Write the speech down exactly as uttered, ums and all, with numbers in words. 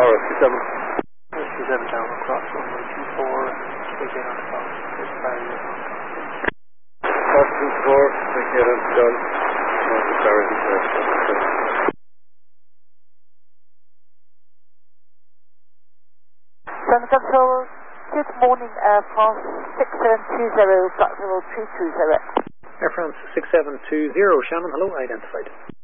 Rescue seven. Rescue seven down across runway two four, again on the phone, there's barrier on. Fox two four, take care of John. North of barrier. Sun Control, good morning, Air France six seven two zero, flight level three two zero. Air France six seven two zero, Shannon, hello, identified.